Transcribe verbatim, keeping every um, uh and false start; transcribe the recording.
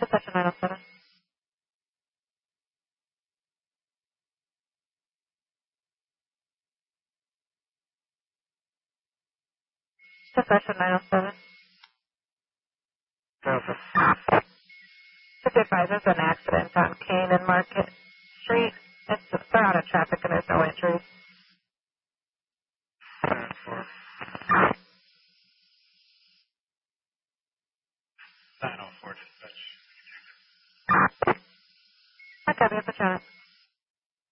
Session nine oh seven. Session nine oh seven. Okay. Just advise there's an accident on Kane and Market Street. It's, they're out of traffic and there's no injuries. nine oh four dispatch. I copy it, Patrona.